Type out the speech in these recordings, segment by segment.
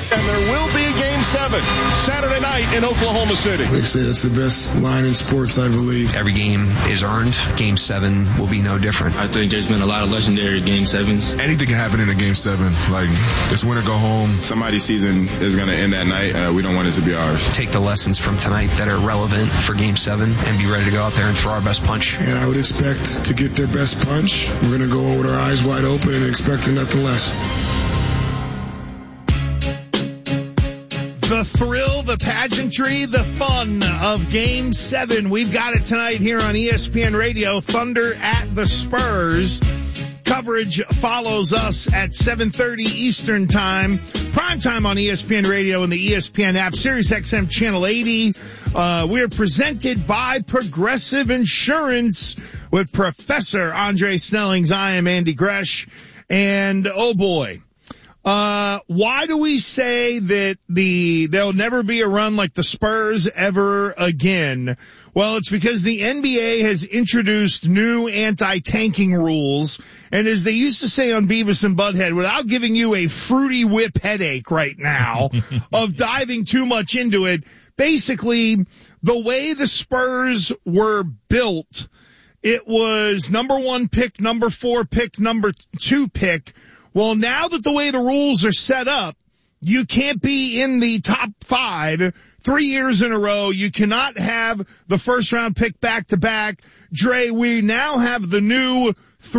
And there will be a Game 7 Saturday night in Oklahoma City. They say that's the best line in sports, I believe. Every game is earned. Game 7 will be no different. I think there's been a lot of legendary Game 7s. Anything can happen in a Game 7. Like, it's win or go home. Somebody's season is going to end that night. We don't want it to be ours. Take the lessons from tonight that are relevant for Game 7 and be ready to go out there and throw our best punch. And I would expect to get their best punch. We're going to go with our eyes wide open and expecting nothing less. The thrill, the pageantry, the fun of Game 7. We've got it tonight here on ESPN Radio. Thunder at the Spurs. Coverage follows us at 7:30 Eastern Time. Prime time on ESPN Radio and the ESPN app. Sirius XM Channel 80. We are presented by Progressive Insurance with Professor Andre Snellings. I am Andy Gresh. And, oh boy. Why do we say that there'll never be a run like the Spurs ever again? Well, it's because the NBA has introduced new anti-tanking rules. And as they used to say on Beavis and Butthead, without giving you a fruity whip headache right now of diving too much into it, basically the way the Spurs were built, it was number 1 pick, number 4 pick, number 2 pick. Well, now that the way the rules are set up, you can't be in the top 5 3 years in a row. You cannot have the first round pick back to back. Dre, we now have the new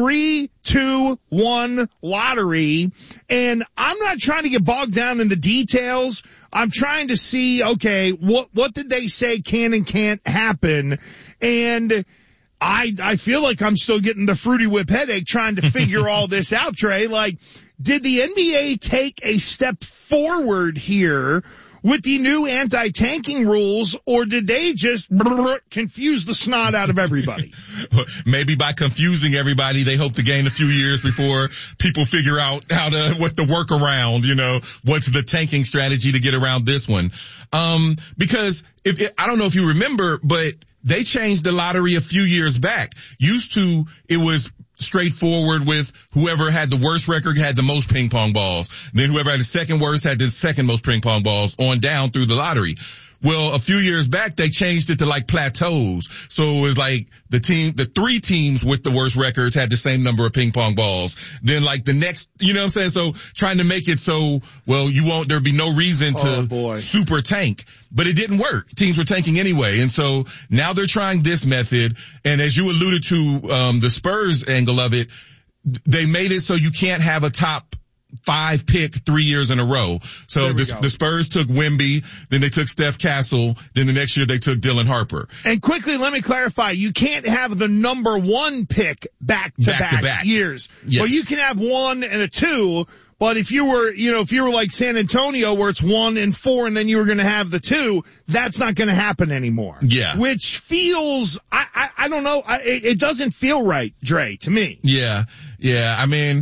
3-2-1 lottery, and I'm not trying to get bogged down in the details. I'm trying to see, okay, what did they say can and can't happen? And I feel like I'm still getting the fruity whip headache trying to figure all this out, Trey. Like, did the NBA take a step forward here with the new anti-tanking rules, or did they just confuse the snot out of everybody? Maybe by confusing everybody, they hope to gain a few years before people figure out what's the workaround, what's the tanking strategy to get around this one. Because I don't know if you remember, but they changed the lottery a few years back. Used to, it was straightforward with whoever had the worst record had the most ping pong balls. Then whoever had the second worst had the second most ping pong balls on down through the lottery. Well, a few years back, they changed it to like plateaus. So it was like the 3 teams with the worst records had the same number of ping pong balls. Then like the next, you know what I'm saying? So trying to make it so, well, there'd be no reason to super tank. But it didn't work. Teams were tanking anyway. And so now they're trying this method. And as you alluded to, the Spurs angle of it, they made it so you can't have a top 5 pick 3 years in a row. So the Spurs took Wemby, then they took Steph Castle, then the next year they took Dylan Harper. And quickly, let me clarify, you can't have the number 1 pick back to back years. Yes. Well, you can have 1 and a 2, but if you were like San Antonio where it's 1 and 4 and then you were going to have the 2, that's not going to happen anymore. Yeah. Which feels, I don't know, it doesn't feel right, Dre, to me. Yeah. Yeah. I mean,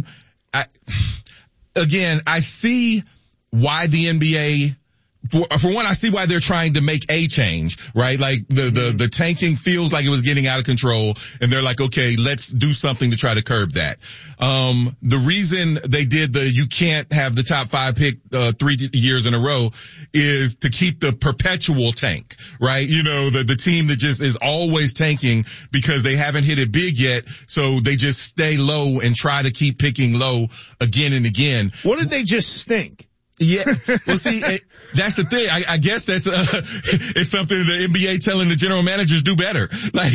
Again, I see why the NBA, for one, I see why they're trying to make a change, right? Like the tanking feels like it was getting out of control and they're like, okay, let's do something to try to curb that. The reason they did you can't have the top 5 pick, 3 years in a row is to keep the perpetual tank, right? The team that just is always tanking because they haven't hit it big yet. So they just stay low and try to keep picking low again and again. What did they just stink? Yeah. Well, see, that's the thing. I guess that's, it's something the NBA telling the general managers do better. Like,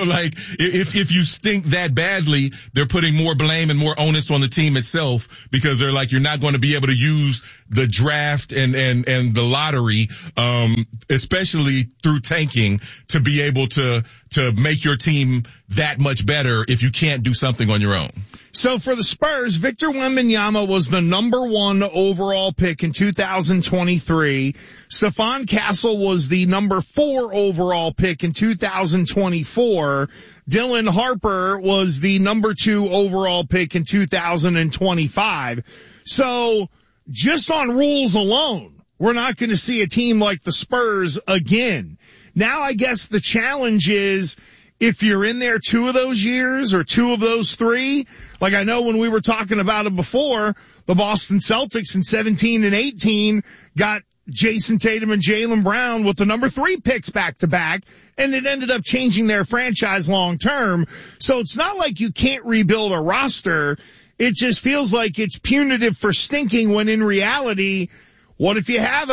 if you stink that badly, they're putting more blame and more onus on the team itself because they're like, you're not going to be able to use the draft and the lottery, especially through tanking to be able to make your team that much better if you can't do something on your own. So for the Spurs, Victor Wembanyama was the number 1 overall pick in 2023. Stephon Castle was the number 4 overall pick in 2024. Dylan Harper was the number 2 overall pick in 2025. So just on rules alone, we're not going to see a team like the Spurs again. Now I guess the challenge is if you're in there 2 of those years or 2 of those 3, like I know when we were talking about it before, the Boston Celtics in 17 and 18 got Jason Tatum and Jaylen Brown with the number 3 picks back to back, and it ended up changing their franchise long term. So it's not like you can't rebuild a roster. It just feels like it's punitive for stinking when in reality, what if you have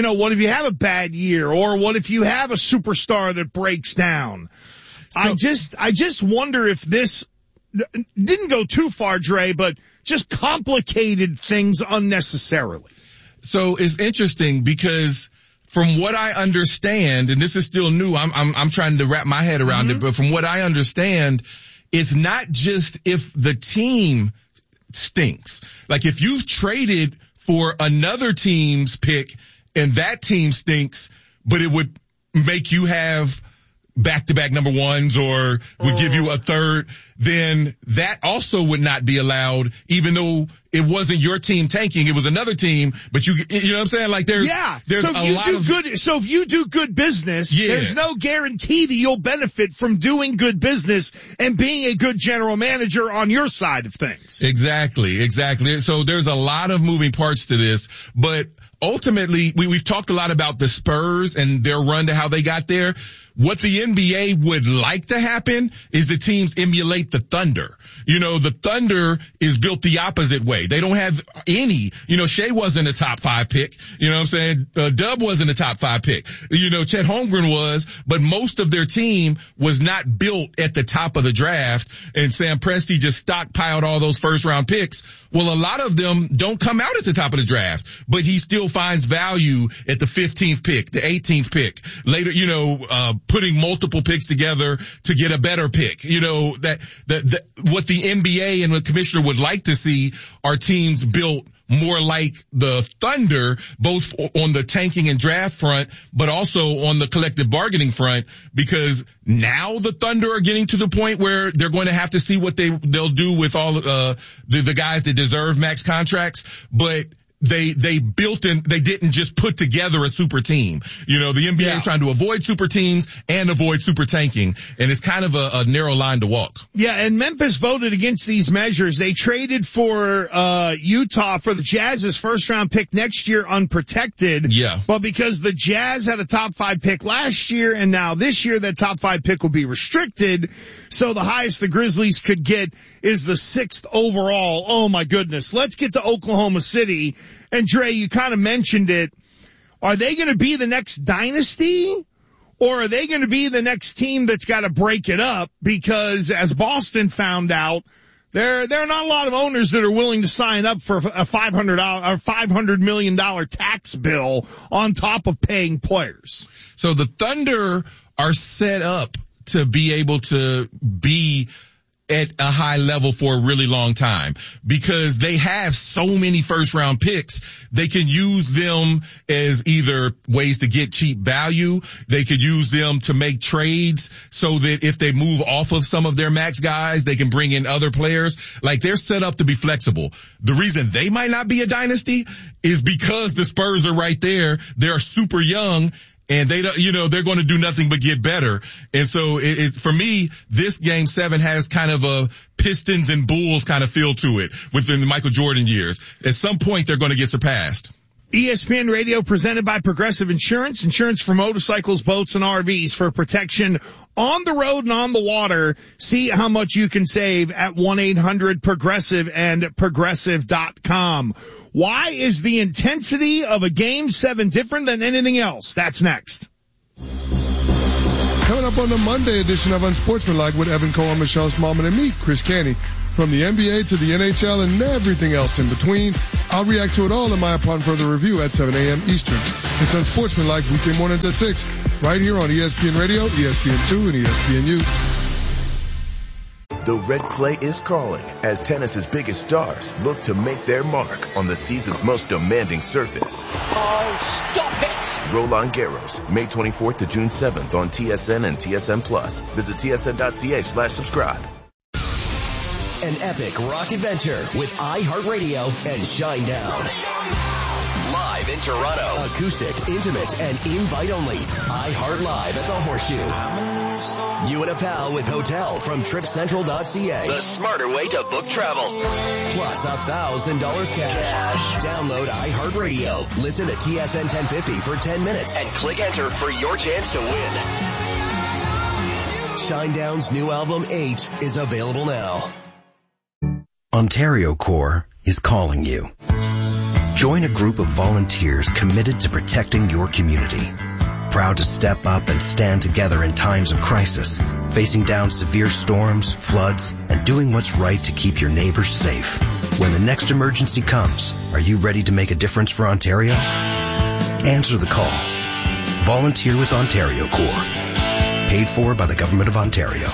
a bad year, or what if you have a superstar that breaks down? So, I just wonder if this didn't go too far, Dre, but just complicated things unnecessarily. So it's interesting because from what I understand, and this is still new, I'm trying to wrap my head around it, but from what I understand, it's not just if the team stinks. Like if you've traded for another team's pick and that team stinks, but it would make you have back-to-back number ones or would give you a third, then that also would not be allowed, even though it wasn't your team tanking, it was another team, but you know what I'm saying? Like there's so a lot of so if you do good business, there's no guarantee that you'll benefit from doing good business and being a good general manager on your side of things. Exactly. So there's a lot of moving parts to this, but ultimately we've talked a lot about the Spurs and their run to how they got there. What the NBA would like to happen is the teams emulate the Thunder. You know, the Thunder is built the opposite way. They don't have any, Shea wasn't a top 5 pick. You know what I'm saying? Dub wasn't a top 5 pick. Chet Holmgren was, but most of their team was not built at the top of the draft, and Sam Presti just stockpiled all those first round picks. Well, a lot of them don't come out at the top of the draft, but he still finds value at the 15th pick, the 18th pick. Later, putting multiple picks together to get a better pick. What the NBA and the commissioner would like to see are teams built more like the Thunder, both on the tanking and draft front, but also on the collective bargaining front, because now the Thunder are getting to the point where they're going to have to see what they'll do with all the guys that deserve max contracts, but they built in, they didn't just put together a super team. The NBA is trying to avoid super teams and avoid super tanking, and it's kind of a narrow line to walk. Yeah, and Memphis voted against these measures. They traded for Utah for the Jazz's first round pick next year unprotected. Yeah. But because the Jazz had a top 5 pick last year, and now this year that top 5 pick will be restricted, so the highest the Grizzlies could get is the 6th overall. Oh my goodness. Let's get to Oklahoma City. And Dre, you kind of mentioned it. Are they going to be the next dynasty, or are they going to be the next team that's got to break it up? Because as Boston found out, there are not a lot of owners that are willing to sign up for a $500 million tax bill on top of paying players. So the Thunder are set up to be able to be at a high level for a really long time because they have so many first round picks. They can use them as either ways to get cheap value. They could use them to make trades so that if they move off of some of their max guys, they can bring in other players. Like they're set up to be flexible. The reason they might not be a dynasty is because the Spurs are right there. They're super young. And they don't, they're going to do nothing but get better. And so for me, this game 7 has kind of a Pistons and Bulls kind of feel to it within the Michael Jordan years. At some point, they're going to get surpassed. ESPN Radio presented by Progressive Insurance. Insurance for motorcycles, boats, and RVs for protection on the road and on the water. See how much you can save at 1-800-PROGRESSIVE and Progressive.com. Why is the intensity of a Game 7 different than anything else? That's next. Coming up on the Monday edition of Unsportsmanlike with Evan Cohen, Michelle Smallman, and me, Chris Canty. From the NBA to the NHL and everything else in between, I'll react to it all in my Upon Further Review at 7 a.m. Eastern. It's Unsportsmanlike weekday mornings at 6, right here on ESPN Radio, ESPN2, and ESPNU. The red clay is calling as tennis's biggest stars look to make their mark on the season's most demanding surface. Oh, stop it! Roland Garros, May 24th to June 7th on TSN and TSN Plus. Visit tsn.ca/subscribe. An epic rock adventure with iHeartRadio and Shinedown. Live in Toronto. Acoustic, intimate, and invite-only. iHeart Live at the Horseshoe. You and a pal with hotel from TripCentral.ca. The smarter way to book travel. Plus $1,000 cash. Download iHeartRadio. Listen to TSN 1050 for 10 minutes. And click enter for your chance to win. Shinedown's new album, 8, is available now. Ontario Corps is calling you. Join a group of volunteers committed to protecting your community. Proud to step up and stand together in times of crisis, facing down severe storms, floods, and doing what's right to keep your neighbors safe. When the next emergency comes, are you ready to make a difference for Ontario? Answer the call. Volunteer with Ontario Corps. Paid for by the Government of Ontario.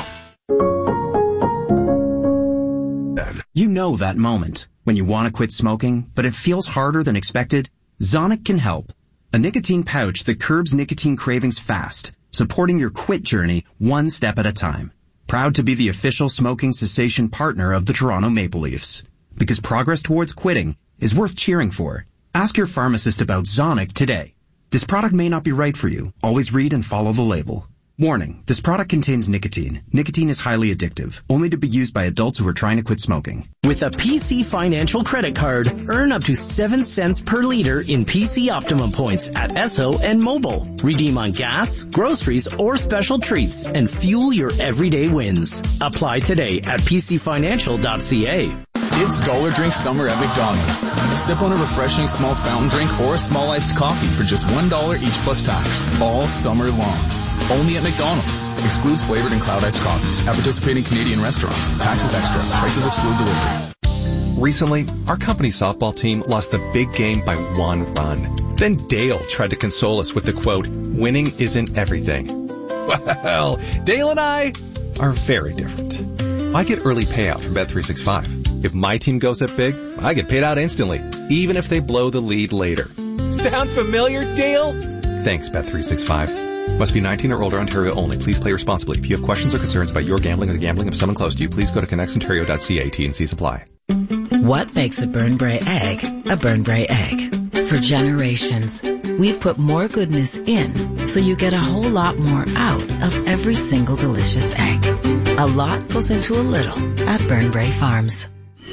You know that moment when you want to quit smoking, but it feels harder than expected? Zonic can help. A nicotine pouch that curbs nicotine cravings fast, supporting your quit journey one step at a time. Proud to be the official smoking cessation partner of the Toronto Maple Leafs. Because progress towards quitting is worth cheering for. Ask your pharmacist about Zonic today. This product may not be right for you. Always read and follow the label. Warning, this product contains nicotine. Nicotine is highly addictive, only to be used by adults who are trying to quit smoking. With a PC Financial credit card, earn up to 7 cents per liter in PC Optimum points at Esso and Mobile. Redeem on gas, groceries, or special treats and fuel your everyday wins. Apply today at pcfinancial.ca. It's Dollar Drink Summer at McDonald's. Sip on a refreshing small fountain drink or a small iced coffee for just $1 each plus tax, all summer long. Only at McDonald's. Excludes flavored and cloud iced coffees at participating Canadian restaurants. Taxes extra. Prices exclude delivery. Recently, our company softball team lost the big game by 1 run. Then Dale tried to console us with the quote, "Winning isn't everything." Well, Dale and I are very different. I get early payout from Bet365. If my team goes up big, I get paid out instantly, even if they blow the lead later. Sound familiar, Dale? Thanks, Bet365. Must be 19 or older, Ontario only. Please play responsibly. If you have questions or concerns about your gambling or the gambling of someone close to you, please go to connectsontario.ca. T&C supply. What makes a Burnbrae egg a Burnbrae egg? For generations, we've put more goodness in so you get a whole lot more out of every single delicious egg. A lot goes into a little at Burnbrae Farms.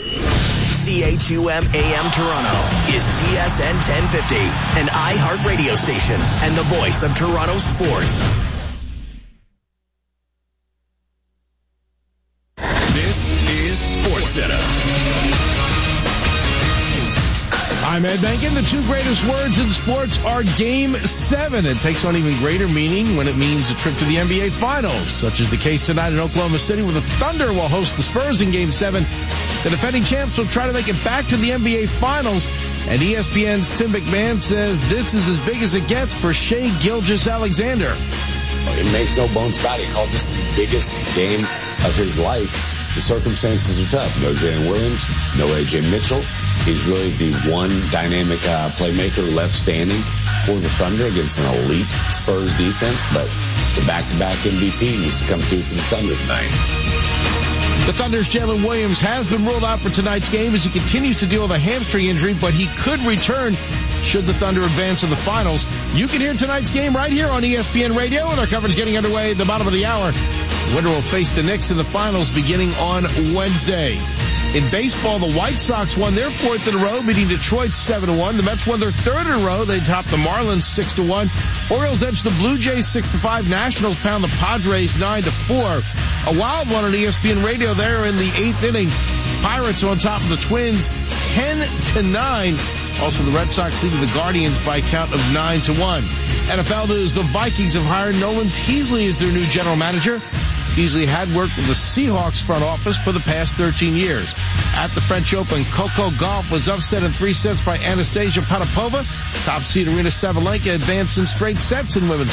CHUM AM Toronto is TSN 1050, an iHeart radio station and the voice of Toronto sports. This is SportsCenter. I'm Ed Benkin. The two greatest words in sports are Game 7. It takes on even greater meaning when it means a trip to the NBA Finals, such as the case tonight in Oklahoma City, where the Thunder will host the Spurs in Game 7. The defending champs will try to make it back to the NBA Finals, and ESPN's Tim McMahon says this is as big as it gets for Shai Gilgeous-Alexander. It makes no bones about it. He called this the biggest game of his life. The circumstances are tough. No Jalen Williams, no A.J. Mitchell. He's really the one dynamic playmaker left standing for the Thunder against an elite Spurs defense. But the back-to-back MVP needs to come through for the Thunder tonight. The Thunder's Jalen Williams has been ruled out for tonight's game as he continues to deal with a hamstring injury, but he could return should the Thunder advance to the finals. You can hear tonight's game right here on ESPN Radio, and our coverage getting underway at the bottom of the hour. The winner will face the Knicks in the finals beginning on Wednesday. In baseball, the White Sox won their 4th in a row, beating Detroit 7-1. The Mets won their 3rd in a row. They topped the Marlins 6-1. Orioles edged the Blue Jays 6-5. Nationals pound the Padres 9-4. A wild one on ESPN Radio there in the 8th inning. Pirates on top of the Twins 10-9. Also, the Red Sox leading the Guardians by a count of 9-1. NFL news, the Vikings have hired Nolan Teasley as their new general manager. Teasley had worked with the Seahawks front office for the past 13 years. At the French Open, Coco Gauff was upset in 3 sets by Anastasia Potapova. Top seed Arina Sabalenka advanced in straight sets in women's